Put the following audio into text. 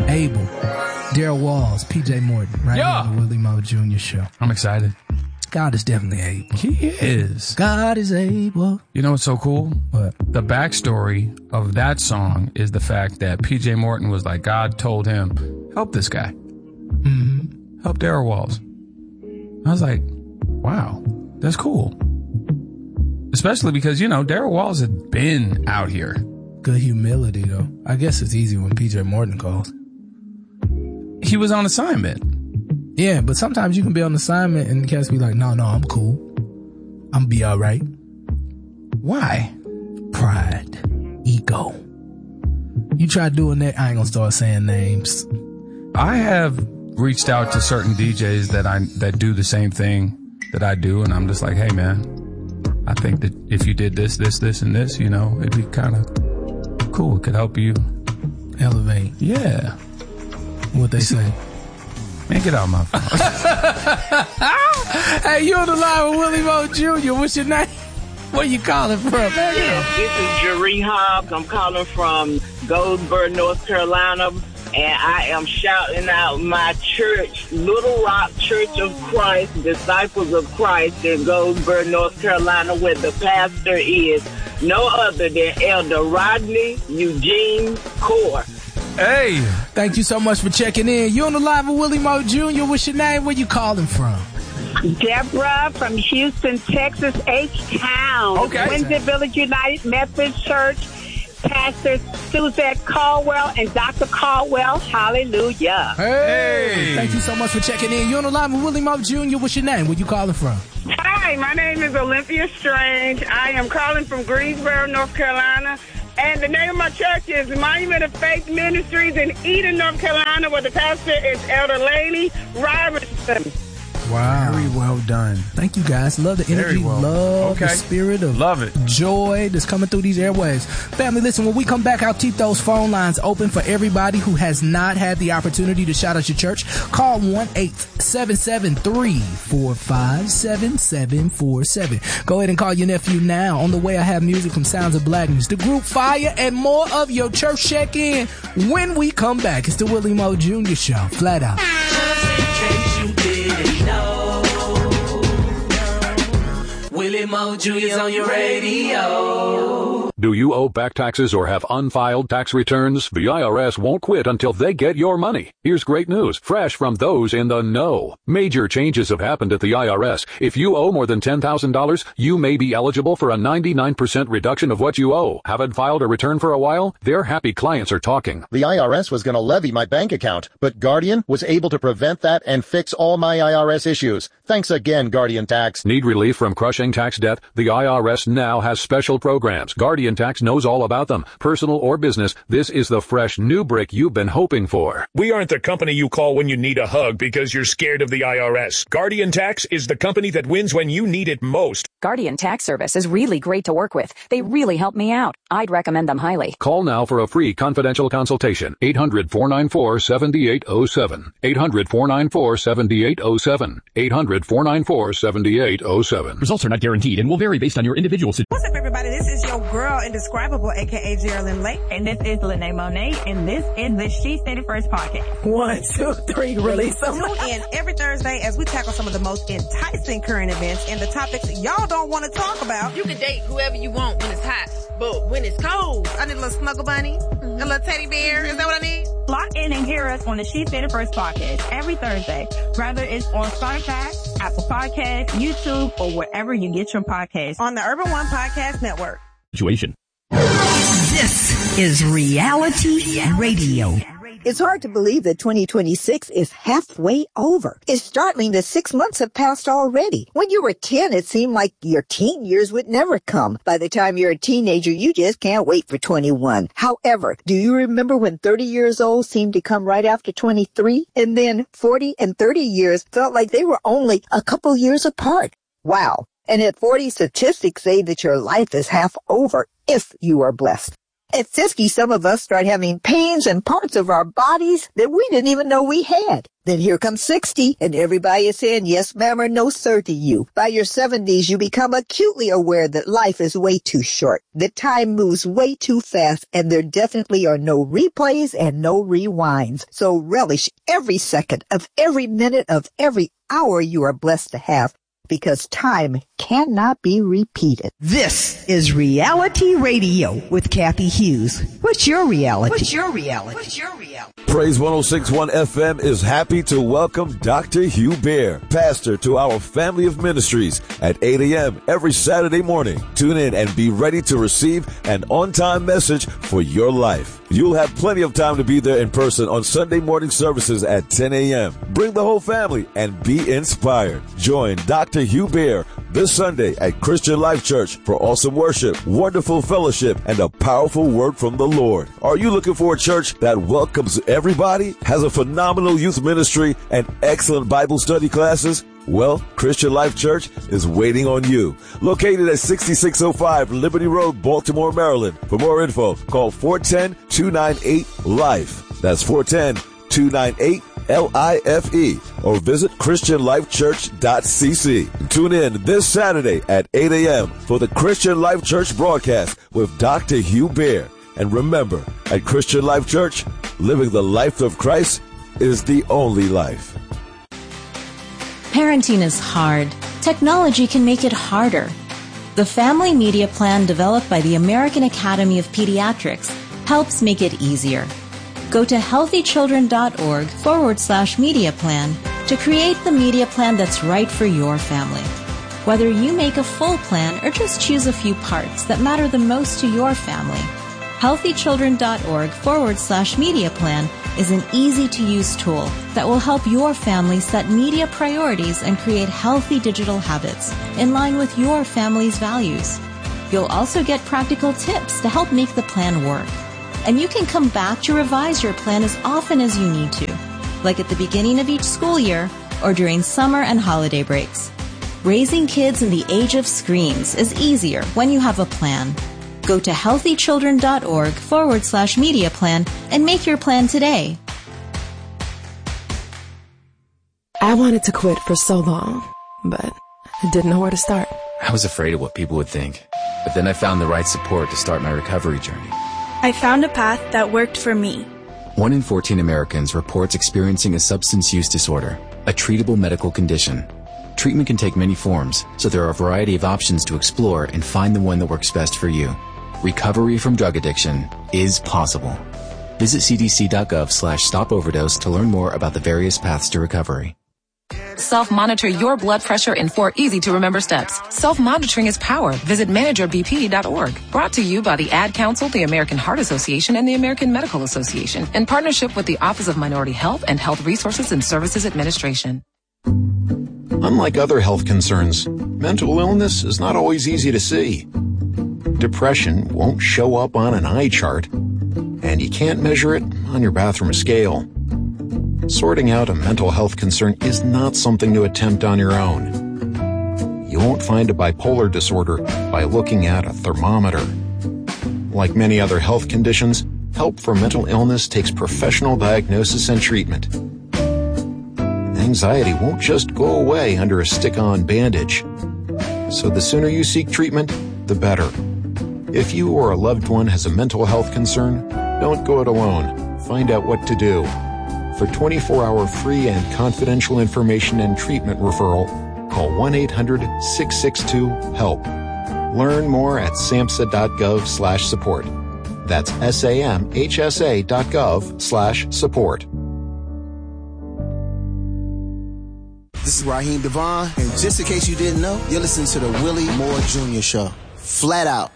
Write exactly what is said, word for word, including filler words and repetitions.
Abel, Daryl Walls, P J Morton, right yeah. on the Willie Mo Junior Show. I'm excited. God is definitely able. He is. God is able. You know what's so cool? What? The backstory of that song is the fact that P J Morton was like, God told him, help this guy. Mm-hmm. Help Daryl Walls. I was like, wow, that's cool. Especially because, you know, Daryl Walls had been out here. Good humility, though. I guess it's easy when P J Morton calls. He was on assignment. Yeah, but sometimes you can be on assignment and the cats be like, no, no, I'm cool. I'm gonna be all right. Why? Pride. Ego. You try doing that, I ain't gonna start saying names. I have reached out to certain D Js that I that do the same thing that I do, and I'm just like, hey, man, I think that if you did this, this, this, and this, you know, it'd be kind of cool. It could help you elevate. Yeah. What they say. Man, get out of my phone. Hey, you on the line with Willie Mo Junior What's your name? Where you calling from? Man, yes, this is Jeree Hobbs. I'm calling from Goldsboro, North Carolina, and I am shouting out my church, Little Rock Church of Christ, Disciples of Christ in Goldsboro, North Carolina, where the pastor is no other than Elder Rodney Eugene Core. Hey, thank you so much for checking in. You on the line with Willie Mo Junior What's your name? Where you calling from? Deborah from Houston, Texas, H-Town. Okay. Windsor Village United Methodist Church. Pastor Suzette Caldwell and Doctor Caldwell. Hallelujah. Hey. hey. Thank you so much for checking in. You on the line with Willie Mo Junior What's your name? Where you calling from? Hi, my name is Olympia Strange. I am calling from Greensboro, North Carolina. And the name of my church is Monument of Faith Ministries in Eden, North Carolina, where the pastor is Elder Laney Robertson. Wow. Very well done. Thank you, guys. Love the energy. Well. Love okay. the spirit of Love it. joy that's coming through these airwaves. Family, listen, when we come back, I'll keep those phone lines open for everybody who has not had the opportunity to shout out your church. Call one eight seven seven three four five seven seven four seven. Go ahead and call your nephew now. On the way, I have music from Sounds of Blackness, the group Fire, and more of your church check-in when we come back. It's the Willie Mo Junior Show. Flat out. Just in case you didn't know, Willie Mo Junior's on your radio. Do you owe back taxes or have unfiled tax returns? The I R S won't quit until they get your money. Here's great news, fresh from those in the know. Major changes have happened at the I R S. If you owe more than ten thousand dollars, you may be eligible for a ninety-nine percent reduction of what you owe. Haven't filed a return for a while? Their happy clients are talking. The I R S was going to levy my bank account, but Guardian was able to prevent that and fix all my I R S issues. Thanks again, Guardian Tax. Need relief from crushing tax debt? The I R S now has special programs. Guardian Tax knows all about them. Personal or business, this is the fresh new brick you've been hoping for. We aren't the company you call when you need a hug because you're scared of the I R S. Guardian Tax is the company that wins when you need it most. Guardian Tax Service is really great to work with. They really help me out. I'd recommend them highly. Call now for a free confidential consultation. eight hundred, four nine four, seven eight zero seven. eight hundred, four nine four, seven eight zero seven. eight hundred, four nine four, seven eight zero seven. Results are not guaranteed and will vary based on your individual situation. What's up, everybody? This is your girl, Indescribable, a k a. Geraldine Lake. And this is Lene Monet, and this is the She Said It First podcast. One, two, three, release them. Tune in every Thursday as we tackle some of the most enticing current events and the topics y'all don't want to talk about. You can date whoever you want when it's hot, but when it's cold, I need a little snuggle bunny, mm-hmm. a little teddy bear. Is that what I need? Lock in and hear us on the She Said It First podcast every Thursday, whether it's on Spotify, Apple Podcasts, YouTube, or wherever you get your podcasts. On the Urban One Podcast Network. Situation. This is Reality Radio. It's hard to believe that twenty twenty-six is halfway over. It's startling that six months have passed already. When you were ten, it seemed like your teen years would never come. By the time you're a teenager, you just can't wait for twenty-one. However, do you remember when thirty years old seemed to come right after twenty-three? And then forty and thirty years felt like they were only a couple years apart. Wow. And at forty, statistics say that your life is half over if you are blessed. At fifty, some of us start having pains in parts of our bodies that we didn't even know we had. Then here comes sixty, and everybody is saying yes, ma'am, or no, sir to you. By your seventies, you become acutely aware that life is way too short, that time moves way too fast, and there definitely are no replays and no rewinds. So relish every second of every minute of every hour you are blessed to have, because time cannot be repeated. This is Reality Radio with Kathy Hughes. What's your reality? What's your reality? What's your reality? Praise one oh six point one F M is happy to welcome Doctor Hugh Bear, pastor to our family of ministries at eight a.m. every Saturday morning. Tune in and be ready to receive an on-time message for your life. You'll have plenty of time to be there in person on Sunday morning services at ten a.m. Bring the whole family and be inspired. Join Doctor Hugh Bear this Sunday at Christian Life Church for awesome worship, wonderful fellowship, and a powerful word from the Lord. Are you looking for a church that welcomes everybody, has a phenomenal youth ministry, and excellent Bible study classes? Well, Christian Life Church is waiting on you. Located at sixty-six oh five Liberty Road, Baltimore, Maryland. For more info, call four one zero, two nine eight, LIFE. That's four one zero, two nine eight, L I F E. Or visit christian life church dot c c. Tune in this Saturday at eight a.m. for the Christian Life Church broadcast with Doctor Hugh Bear. And remember, at Christian Life Church, living the life of Christ is the only life. Parenting is hard. Technology can make it harder. The Family Media Plan developed by the American Academy of Pediatrics helps make it easier. Go to healthychildren.org forward slash media plan to create the media plan that's right for your family. Whether you make a full plan or just choose a few parts that matter the most to your family, healthychildren.org forward slash media plan is an easy-to-use tool that will help your family set media priorities and create healthy digital habits in line with your family's values. You'll also get practical tips to help make the plan work. And you can come back to revise your plan as often as you need to, like at the beginning of each school year or during summer and holiday breaks. Raising kids in the age of screens is easier when you have a plan. Go to healthychildren.org forward slash media plan and make your plan today. I wanted to quit for so long, but I didn't know where to start. I was afraid of what people would think, but then I found the right support to start my recovery journey. I found a path that worked for me. One in fourteen Americans reports experiencing a substance use disorder, a treatable medical condition. Treatment can take many forms, so there are a variety of options to explore and find the one that works best for you. Recovery from drug addiction is possible. Visit cdc.gov slash stop overdose to learn more about the various paths to recovery. Self-monitor your blood pressure in four easy-to-remember steps. Self-monitoring is power. Visit manager b p dot org. Brought to you by the Ad Council, the American Heart Association, and the American Medical Association, in partnership with the Office of Minority Health and Health Resources and Services Administration. Unlike other health concerns, mental illness is not always easy to see. Depression won't show up on an eye chart, and you can't measure it on your bathroom scale. Sorting out a mental health concern is not something to attempt on your own. You won't find a bipolar disorder by looking at a thermometer. Like many other health conditions, help for mental illness takes professional diagnosis and treatment. Anxiety won't just go away under a stick-on bandage. So the sooner you seek treatment, the better. If you or a loved one has a mental health concern, don't go it alone. Find out what to do. For twenty-four hour free and confidential information and treatment referral, call one eight hundred six six two HELP. Learn more at samhsa.gov slash support. That's S-A-M-H-S-A dot gov slash support. This is Raheem Devon, and just in case you didn't know, you're listening to the Willie Moore Junior Show. Flat out.